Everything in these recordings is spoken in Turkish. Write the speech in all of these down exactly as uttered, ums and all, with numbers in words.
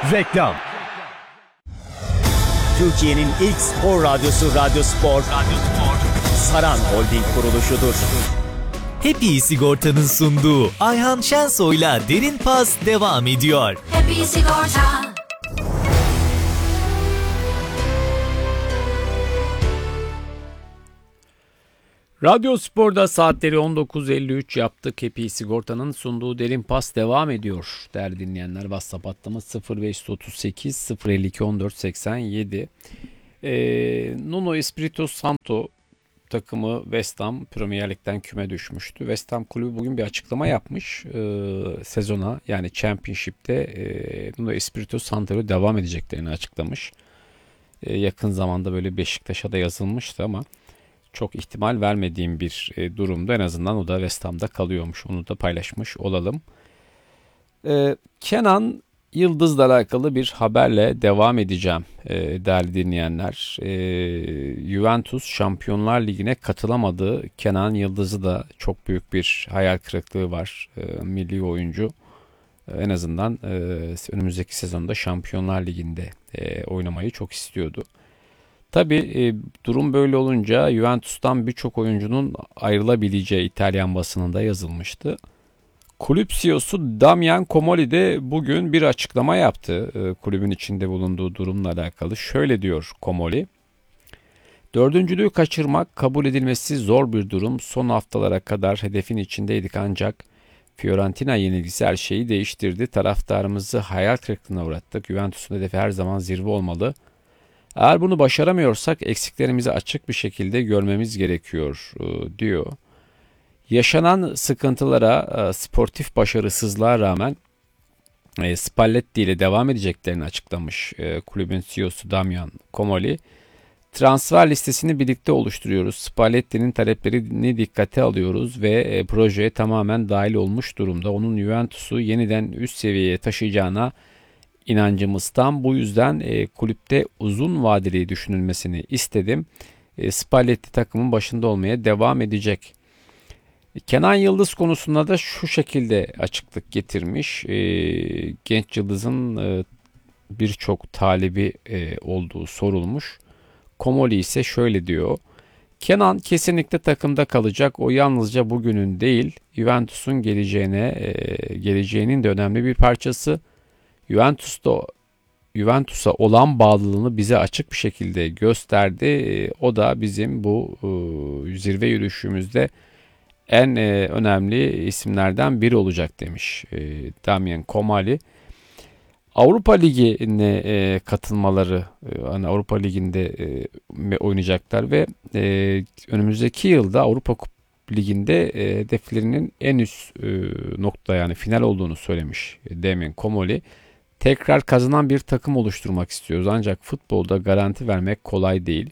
Reklam. Türkiye'nin ilk spor radyosu Radyo Spor, Radyo Spor, Saran Holding kuruluşudur. Happy Sigorta'nın sunduğu Ayhan Şensoy'la Derin Pas devam ediyor. Happy Sigorta. Radyo Spor'da saatleri on dokuz elli üç yaptık. Happy Sigorta'nın sunduğu Derin Pas devam ediyor. Değerli dinleyenler, WhatsApp hattımız sıfır beş otuz sekiz sıfır elli iki on dört seksen yedi. Ee, Nuno Espirito Santo takımı West Ham Premier Lig'den küme düşmüştü. West Ham kulübü bugün bir açıklama yapmış. Ee, sezona yani Championship'te e, Nuno Espirito Santo'ya devam edeceklerini açıklamış. Ee, yakın zamanda böyle Beşiktaş'a da yazılmıştı ama çok ihtimal vermediğim bir e, durumda, en azından o da West Ham'da kalıyormuş. Onu da paylaşmış olalım. Ee, Kenan Yıldız'la alakalı bir haberle devam edeceğim e, değerli dinleyenler. E, Juventus Şampiyonlar Ligi'ne katılamadı. Kenan Yıldız'ı da çok büyük bir hayal kırıklığı var. E, milli oyuncu e, en azından e, önümüzdeki sezonda Şampiyonlar Ligi'nde e, oynamayı çok istiyordu. Tabii e, durum böyle olunca Juventus'tan birçok oyuncunun ayrılabileceği İtalyan basınında yazılmıştı. Kulüp C E O'su Damian Comoli de bugün bir açıklama yaptı. E, kulübün içinde bulunduğu durumla alakalı. Şöyle diyor Comoli. Dördüncülüğü kaçırmak kabul edilmesi zor bir durum. Son haftalara kadar hedefin içindeydik ancak Fiorentina yenilgisi her şeyi değiştirdi. Taraftarımızı hayal kırıklığına uğrattık. Juventus'un hedefi her zaman zirve olmalı. Eğer bunu başaramıyorsak eksiklerimizi açık bir şekilde görmemiz gerekiyor diyor. Yaşanan sıkıntılara, sportif başarısızlığa rağmen Spalletti ile devam edeceklerini açıklamış kulübün C E O'su Damian Comoli. Transfer listesini birlikte oluşturuyoruz. Spalletti'nin taleplerini dikkate alıyoruz ve projeye tamamen dahil olmuş durumda. Onun Juventus'u yeniden üst seviyeye taşıyacağına inancımız tam. Bu yüzden e, kulüpte uzun vadeli düşünülmesini istedim. E, Spalletti takımın başında olmaya devam edecek. Kenan Yıldız konusunda da şu şekilde açıklık getirmiş. E, genç Yıldız'ın e, birçok talebi e, olduğu sorulmuş. Comoli ise şöyle diyor. Kenan kesinlikle takımda kalacak. O yalnızca bugünün değil, Juventus'un geleceğine, e, geleceğinin de önemli bir parçası. Juventus'ta Juventus'a olan bağlılığını bize açık bir şekilde gösterdi. O da bizim bu e, zirve yürüyüşümüzde en e, önemli isimlerden biri olacak demiş e, Damian Comoli. Avrupa Ligi'ne e, katılmaları, e, hani Avrupa Ligi'nde e, oynayacaklar ve e, önümüzdeki yılda Avrupa Ligi'nde e, hedeflerinin en üst e, nokta yani final olduğunu söylemiş e, Damian Comoli. Tekrar kazanan bir takım oluşturmak istiyoruz ancak futbolda garanti vermek kolay değil.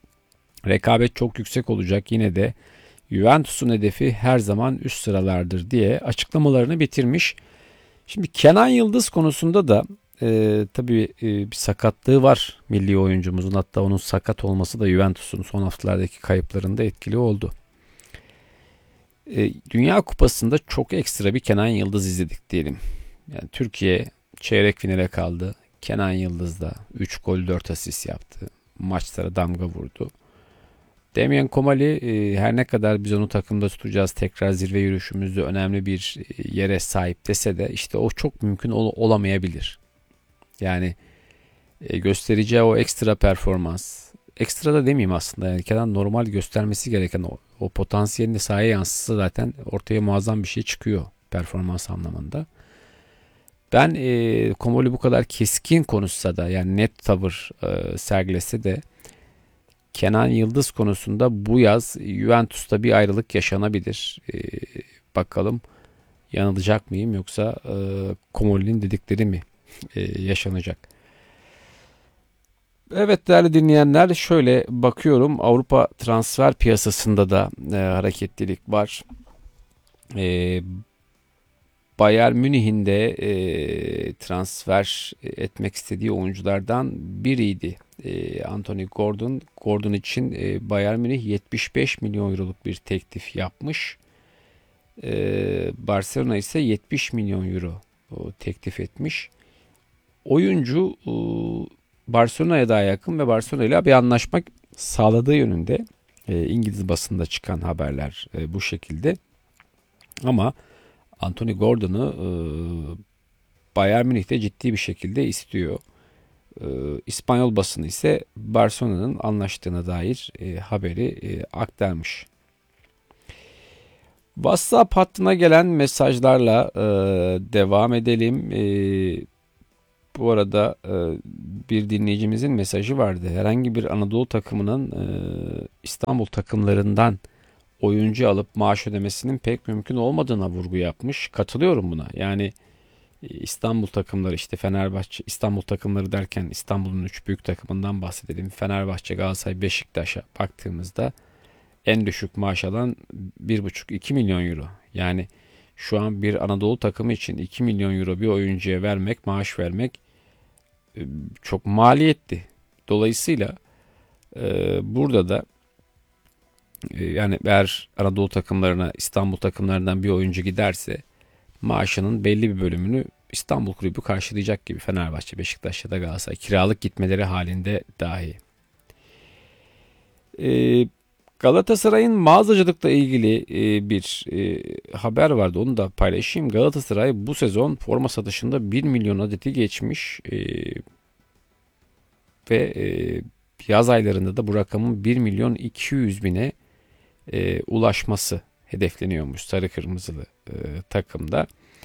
Rekabet çok yüksek olacak, yine de Juventus'un hedefi her zaman üst sıralardır diye açıklamalarını bitirmiş. Şimdi Kenan Yıldız konusunda da e, tabii e, bir sakatlığı var milli oyuncumuzun, hatta onun sakat olması da Juventus'un son haftalardaki kayıplarında etkili oldu. E, Dünya Kupası'nda çok ekstra bir Kenan Yıldız izledik diyelim. Yani Türkiye çeyrek finale kaldı. Kenan Yıldız da üç gol dört asist yaptı. Maçlara damga vurdu. Damian Comoli e, her ne kadar biz onu takımda tutacağız, tekrar zirve yürüyüşümüzde önemli bir yere sahip dese de işte o çok mümkün ol- olamayabilir. Yani e, göstereceği o ekstra performans, ekstra da demeyeyim aslında, yani Kenan normal göstermesi gereken o, o potansiyelini sahaya yansıtsa zaten ortaya muazzam bir şey çıkıyor performans anlamında. Ben e, Comoli bu kadar keskin konuşsa da, yani net tavır e, sergilese de Kenan Yıldız konusunda bu yaz Juventus'ta bir ayrılık yaşanabilir. E, bakalım yanılacak mıyım, yoksa e, Comoli'nin dedikleri mi e, yaşanacak? Evet değerli dinleyenler, şöyle bakıyorum, Avrupa transfer piyasasında da e, hareketlilik var. E, Bayern Münih'in de e, transfer etmek istediği oyunculardan biriydi. E, Anthony Gordon. Gordon için e, Bayern Münih yetmiş beş milyon euroluk bir teklif yapmış. E, Barcelona ise yetmiş milyon euro o, teklif etmiş. oyuncu e, Barcelona'ya daha yakın ve Barcelona ile bir anlaşmak sağladığı yönünde e, İngiliz basında çıkan haberler e, bu şekilde. Ama Anthony Gordon'u e, Bayern Münih'te ciddi bir şekilde istiyor. E, İspanyol basını ise Barcelona'nın anlaştığına dair e, haberi e, aktarmış. WhatsApp hattına gelen mesajlarla e, devam edelim. E, bu arada e, bir dinleyicimizin mesajı vardı. Herhangi bir Anadolu takımının e, İstanbul takımlarından oyuncu alıp maaş ödemesinin pek mümkün olmadığına vurgu yapmış. Katılıyorum buna. Yani e, İstanbul takımları, işte Fenerbahçe, İstanbul takımları derken İstanbul'un üç büyük takımından bahsedelim. Fenerbahçe, Galatasaray, Beşiktaş'a baktığımızda en düşük maaş alan bir buçuk iki milyon euro. Yani şu an bir Anadolu takımı için iki milyon euro bir oyuncuya vermek, maaş vermek e, çok maliyetli. Dolayısıyla e, burada da e, yani eğer Anadolu takımlarına, İstanbul takımlarından bir oyuncu giderse maaşının belli bir bölümünü İstanbul kulübü karşılayacak gibi, Fenerbahçe, Beşiktaş ya da Galatasaray kiralık gitmeleri halinde dahi. E, Galatasaray'ın mağazacılıkla ilgili e, bir e, haber vardı. Onu da paylaşayım. Galatasaray bu sezon forma satışında bir milyon adeti geçmiş e, ve e, yaz aylarında da bu rakamın bir milyon iki yüz bine e, ulaşması hedefleniyormuş sarı kırmızılı e, takımda.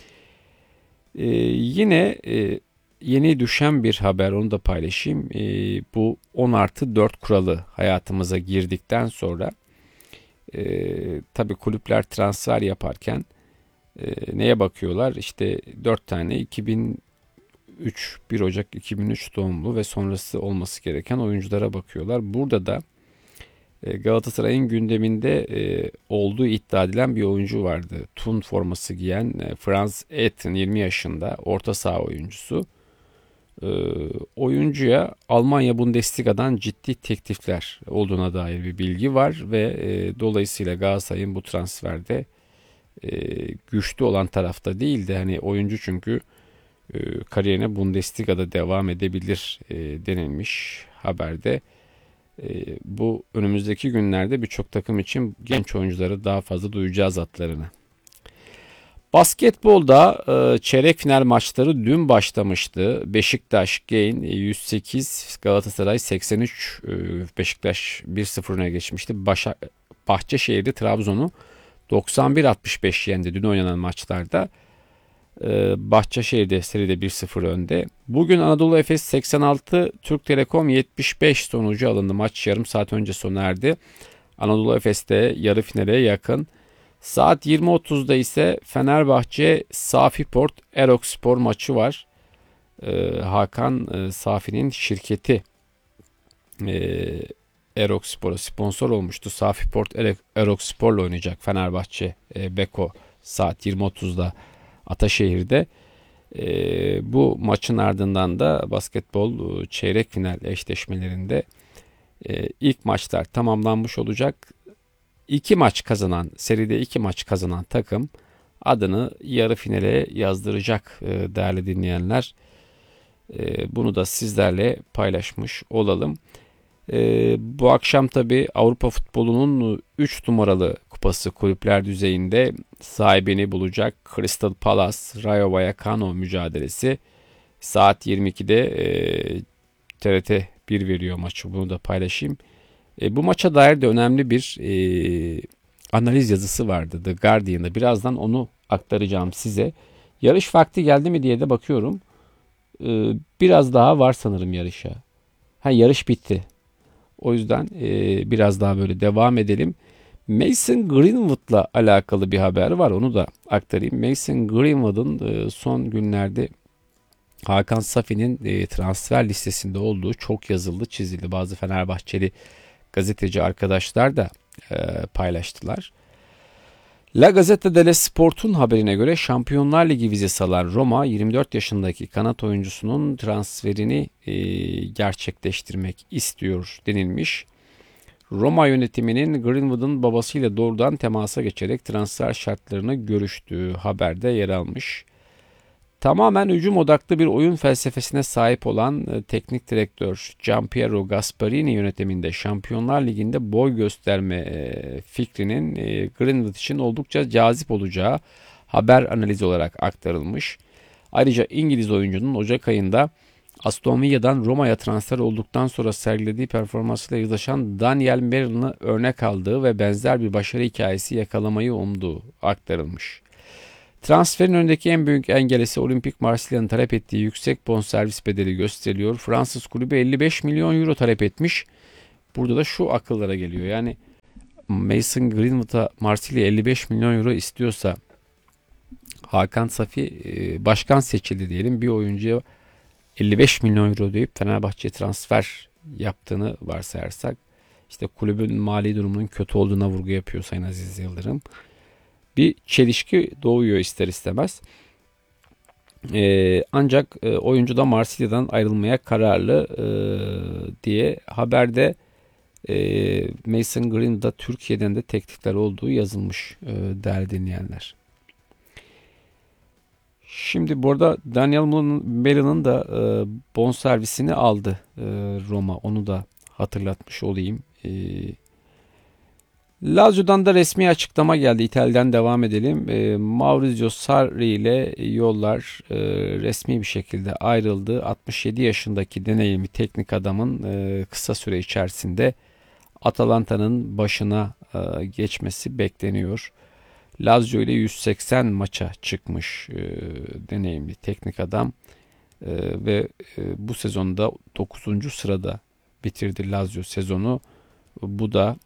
E, yine e, yeni düşen bir haber, onu da paylaşayım. E, bu on artı dört kuralı hayatımıza girdikten sonra e, tabii kulüpler transfer yaparken e, neye bakıyorlar? İşte dört tane iki bin üç bir Ocak iki bin üç doğumlu ve sonrası olması gereken oyunculara bakıyorlar. Burada da e, Galatasaray'ın gündeminde e, olduğu iddia edilen bir oyuncu vardı. Thun forması giyen e, Franz Eten, yirmi yaşında orta saha oyuncusu. E, oyuncuya Almanya Bundesliga'dan ciddi teklifler olduğuna dair bir bilgi var ve e, dolayısıyla Galatasaray'ın bu transferde e, güçlü olan tarafta değil de hani oyuncu çünkü e, kariyerine Bundesliga'da devam edebilir e, denilmiş haberde. E, bu önümüzdeki günlerde birçok takım için genç oyuncuları daha fazla duyacağız adlarını. Basketbolda e, çeyrek final maçları dün başlamıştı. Beşiktaş Gain yüz sekiz, Galatasaray seksen üç, e, Beşiktaş bir sıfır öne geçmişti. Başa, Bahçeşehir'de Trabzon'u doksan bir altmış beş yendi dün oynanan maçlarda. E, Bahçeşehir'de seride bir sıfır önde. Bugün Anadolu Efes seksen altı, Türk Telekom yetmiş beş sonucu alındı. Maç yarım saat önce sona erdi. Anadolu Efes'te yarı finale yakın. Saat yirmi otuzda ise Fenerbahçe Safiport Erokspor maçı var. Ee, Hakan e, Safi'nin şirketi e, Erokspor'a sponsor olmuştu. Safiport Erokspor'la oynayacak Fenerbahçe e, Beko saat yirmi otuzda Ataşehir'de. E, bu maçın ardından da basketbol e, çeyrek final eşleşmelerinde e, ilk maçlar tamamlanmış olacak. İki maç kazanan, seride iki maç kazanan takım adını yarı finale yazdıracak değerli dinleyenler. Bunu da sizlerle paylaşmış olalım. Bu akşam tabi Avrupa futbolunun üç numaralı kupası kulüpler düzeyinde sahibini bulacak Crystal Palace Rayo Vallecano mücadelesi saat yirmi ikide T R T bir veriyor maçı, bunu da paylaşayım. E, bu maça dair de önemli bir e, analiz yazısı vardı The Guardian'da. Birazdan onu aktaracağım size. Yarış vakti geldi mi diye de bakıyorum. E, biraz daha var sanırım yarışa. Ha, yarış bitti. O yüzden e, biraz daha böyle devam edelim. Mason Greenwood'la alakalı bir haber var. Onu da aktarayım. Mason Greenwood'un e, son günlerde Hakan Safi'nin e, transfer listesinde olduğu çok yazıldı, çizildi. Bazı Fenerbahçeli gazeteci arkadaşlar da e, paylaştılar. La Gazzetta dello Sport'un haberine göre Şampiyonlar Ligi vizesi alan Roma yirmi dört yaşındaki kanat oyuncusunun transferini e, gerçekleştirmek istiyor denilmiş. Roma yönetiminin Greenwood'un babasıyla doğrudan temasa geçerek transfer şartlarını görüştüğü haberde yer almış. Tamamen hücum odaklı bir oyun felsefesine sahip olan e, teknik direktör Gianpiero Gasperini yönetiminde Şampiyonlar Ligi'nde boy gösterme e, fikrinin e, Greenwood için oldukça cazip olacağı haber analizi olarak aktarılmış. Ayrıca İngiliz oyuncunun Ocak ayında Aston Villa'dan Roma'ya transfer olduktan sonra sergilediği performansıyla yüzleşen Daniel Merlin'i örnek aldığı ve benzer bir başarı hikayesi yakalamayı umduğu aktarılmış. Transferin önündeki en büyük engelisi Olimpik Marsilya'nın talep ettiği yüksek bonservis bedeli gösteriliyor. Fransız kulübü elli beş milyon euro talep etmiş. Burada da şu akıllara geliyor. Yani Mason Greenwood'a Marsilya elli beş milyon euro istiyorsa Hakan Safi başkan seçildi diyelim. Bir oyuncuya elli beş milyon euro deyip Fenerbahçe'ye transfer yaptığını varsayarsak, işte kulübün mali durumunun kötü olduğuna vurgu yapıyor Sayın Aziz Yıldırım. Bir çelişki doğuyor ister istemez. Ee, ancak e, oyuncu da Marsilya'dan ayrılmaya kararlı e, diye haberde e, Mason Greenwood'a Türkiye'den de teklifler olduğu yazılmış e, değerli dinleyenler. Şimdi burada Daniel Merlin'in da e, bonservisini aldı e, Roma. Onu da hatırlatmış olayım. E, Lazio'dan da resmi açıklama geldi. İtalya'dan devam edelim. E, Maurizio Sarri ile yollar e, resmi bir şekilde ayrıldı. altmış yedi yaşındaki deneyimli teknik adamın e, kısa süre içerisinde Atalanta'nın başına e, geçmesi bekleniyor. Lazio ile yüz seksen maça çıkmış e, deneyimli teknik adam e, ve e, bu sezonda dokuzuncu sırada bitirdi Lazio sezonu. Bu da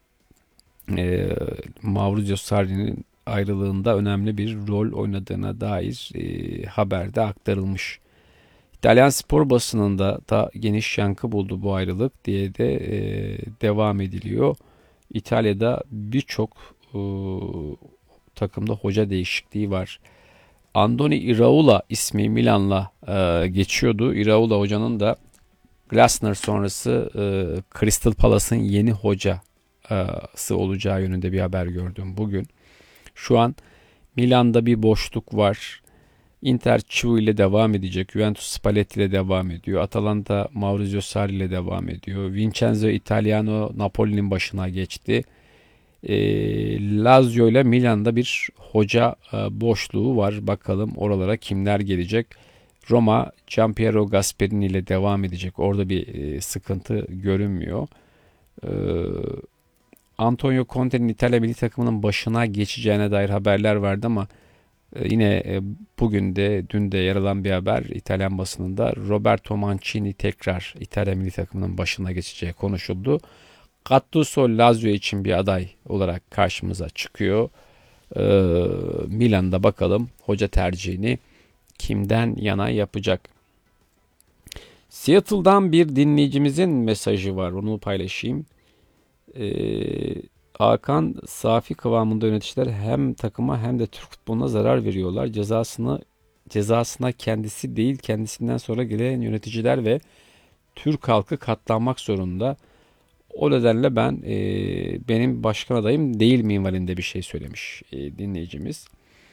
e, Maurizio Sarri'nin ayrılığında önemli bir rol oynadığına dair e, haberde aktarılmış. İtalyan spor basınında da geniş yankı buldu bu ayrılık diye de e, devam ediliyor. İtalya'da birçok e, takımda hoca değişikliği var. Andoni Iraola ismi Milan'la e, geçiyordu. Iraola hocanın da Glasner sonrası e, Crystal Palace'ın yeni hocası olacağı yönünde bir haber gördüm bugün. Şu an Milan'da bir boşluk var. Inter Chivu ile devam edecek. Juventus Spalletti ile devam ediyor. Atalanta Maurizio Sarri ile devam ediyor. Vincenzo Italiano Napoli'nin başına geçti. E, Lazio ile Milan'da bir hoca e, boşluğu var. Bakalım oralara kimler gelecek. Roma Gianpiero Gasperini ile devam edecek. Orada bir e, sıkıntı görünmüyor. E, Antonio Conte'nin İtalya milli takımının başına geçeceğine dair haberler vardı ama e, yine e, bugün de dün de yer alan bir haber İtalyan basınında Roberto Mancini tekrar İtalya milli takımının başına geçeceği konuşuldu. Gattuso Lazio için bir aday olarak karşımıza çıkıyor. Ee, Milan'da bakalım hoca tercihini kimden yana yapacak. Seattle'dan bir dinleyicimizin mesajı var. Onu paylaşayım. Ee, Hakan Safi kıvamında yöneticiler hem takıma hem de Türk futboluna zarar veriyorlar. Cezasını cezasına kendisi değil kendisinden sonra gelen yöneticiler ve Türk halkı katlanmak zorunda. O nedenle ben e, benim başkan adayım değil minvalinde bir şey söylemiş e, dinleyicimiz.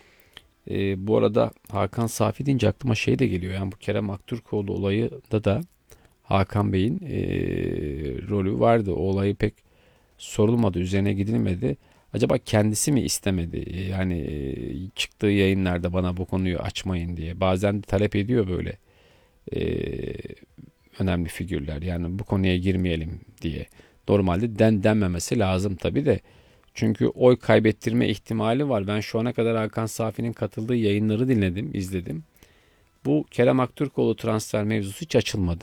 E, bu arada Hakan Safi deyince aklıma şey de geliyor. Yani bu Kerem Aktürkoğlu olayı da da Hakan Bey'in e, rolü vardı. O olayı pek sorulmadı, üzerine gidilmedi. Acaba kendisi mi istemedi? E, yani e, çıktığı yayınlarda bana bu konuyu açmayın diye. Bazen de talep ediyor böyle e, önemli figürler. Yani bu konuya girmeyelim diye. Normalde den denmemesi lazım tabii de. Çünkü oy kaybettirme ihtimali var. Ben şu ana kadar Hakan Safi'nin katıldığı yayınları dinledim, izledim. Bu Kerem Aktürkoğlu transfer mevzusu hiç açılmadı.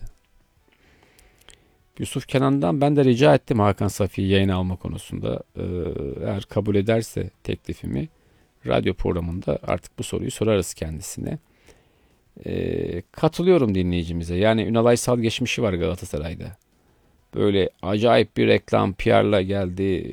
Yusuf Kenan'dan ben de rica ettim Hakan Safi'yi yayına alma konusunda. Ee, eğer kabul ederse teklifimi radyo programında artık bu soruyu sorarız kendisine. Ee, katılıyorum dinleyicimize. Yani Ünal Aysal geçmişi var Galatasaray'da. Böyle acayip bir reklam P R'la geldi.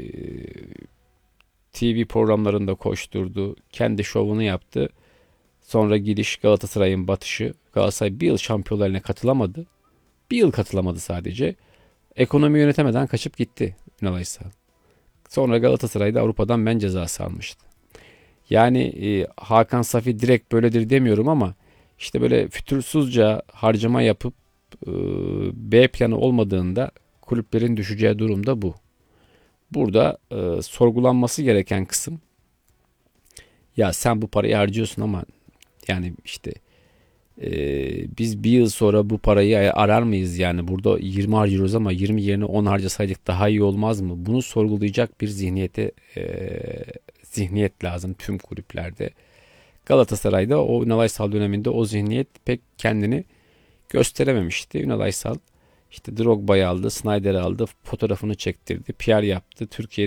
T V programlarında koşturdu. Kendi şovunu yaptı. Sonra gidiş Galatasaray'ın batışı. Galatasaray bir yıl şampiyonlarına katılamadı. Bir yıl katılamadı sadece. Ekonomi yönetemeden kaçıp gitti Ünal Aysal. Sonra Galatasaray'da Avrupa'dan men cezası almıştı. Yani e, Hakan Safi direkt böyledir demiyorum ama işte böyle fütursuzca harcama yapıp e, B planı olmadığında kulüplerin düşeceği durum da bu. Burada e, sorgulanması gereken kısım, ya sen bu parayı harcıyorsun ama yani işte e, biz bir yıl sonra bu parayı arar mıyız, yani burada yirmi harcıyoruz ama yirmi yerine on harcasaydık daha iyi olmaz mı? Bunu sorgulayacak bir zihniyete e, zihniyet lazım tüm kulüplerde. Galatasaray'da o Ünal Aysal döneminde o zihniyet pek kendini gösterememişti. Ünal Aysal işte Drogba'yı aldı, Snyder'i aldı, fotoğrafını çektirdi, P R yaptı. Türkiye